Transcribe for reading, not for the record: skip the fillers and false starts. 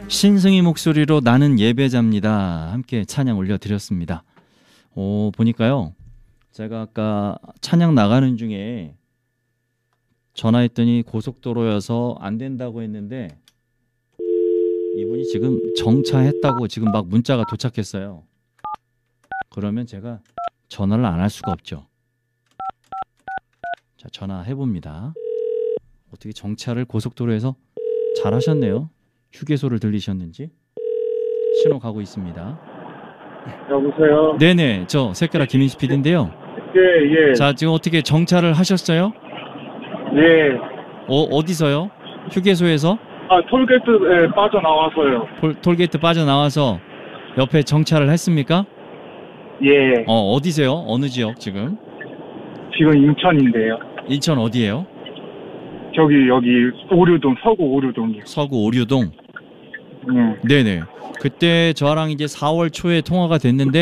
신승희 목소리로 나는 예배자입니다. 함께 찬양 올려드렸습니다. 보니까요. 제가 아까 찬양 나가는 중에 전화했더니 고속도로여서 안 된다고 했는데 이분이 지금 정차했다고 지금 막 문자가 도착했어요. 그러면 제가 전화를 안 할 수가 없죠. 자, 전화해봅니다. 어떻게 정차를 고속도로에서 잘 하셨네요. 휴게소를 들리셨는지. 신호 가고 있습니다. 여보세요? 네네, 저 새끼라 김인수 PD인데요. 예, 예. 자, 지금 어떻게 정차를 하셨어요? 예. 어디서요? 휴게소에서? 톨게이트에 빠져나와서요. 톨게이트 빠져나와서 옆에 정차를 했습니까? 예. 어디세요? 어느 지역 지금? 지금 인천인데요. 인천 어디예요? 여기 오류동, 서구 오류동이요. 서구 오류동? 예. 네네. 그때 저랑 이제 4월 초에 통화가 됐는데